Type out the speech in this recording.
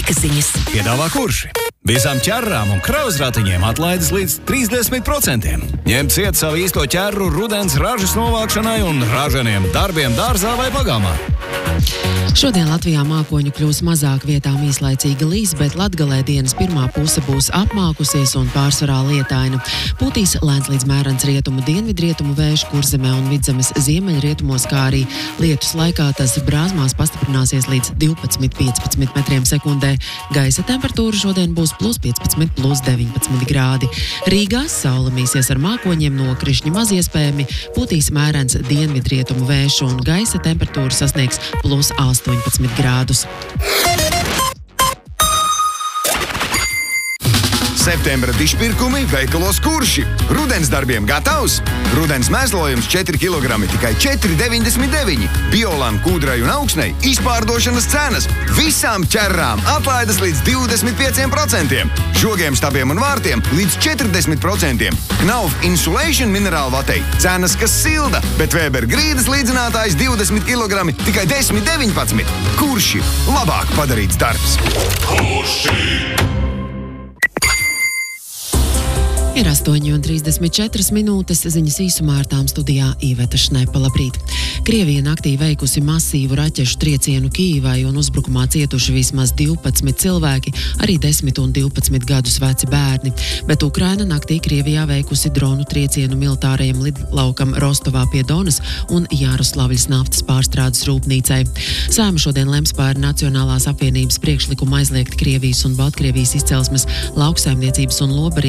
Laika ziņas. Piedāvā Kurši. Visām ķerrām un krauzratiņiem atlaides līdz 30%. Ņem ciet savu īsto ķerru rudens ražas novākšanai un raženiem darbiem dārzā vai pagāmā. Šodien Latvijā mākoņu kļūs mazāk, vietām īslaicīgi līs, bet Latgalē dienas pirmā puse būs apmākusies un pārsvarā lietaina. Pūtīs lēns līdz mērens rietumu dienvidrietumu vējš Kurzemē un Vidzemes ziemeļrietumos, kā arī lietus laikā tas Brāzmās pastiprināsies līdz 12–15 metriem sekundē. Gaisa temperatūra šodien būs +15–+19 grādi. Rīgā saule mīsies ar mākoņiem, nokrišņi maz iespējami, pūtīs mērens dienvidrietumu vējš un gaisa temperatūra sasniegs +18 grādus. Septembra dišpirkumi veikalos Kurši. Rudens darbiem gatavs? Rudens mēslojums 4 kg tikai 4,99. Biolam, kūdrai un augsnei izpārdošanas cenas. Visām ķerrām atlaides līdz 25%. Žogiem, stabiem un vārtiem līdz 40%. Knauf Insulation minerālvatei cenas, kas silda, bet Weber grīdas līdzinātājs 20 kg tikai 10,19. Kurši. Labāk padarīts darbs. Kurši! Ir 8:34 minūtes, ziņas īsumā ar tām studijā Iveta Šnepa. Labrīt! Krievija naktī veikusi masīvu raķešu triecienu Kijivai un uzbrukumā cietuši vismaz 12 cilvēki, arī 10 un 12 gadus veci bērni. Bet Ukraina naktī Krievijā veikusi dronu triecienu militārajam lidlaukam Rostovā pie Donas un Jāroslavļas naftas pārstrādes rūpnīcai. Saeima šodien lems par Nacionālās apvienības priekšlikumu aizliegt Krievijas un Baltkrievijas izcelsmes lauksaimniecības un lobarības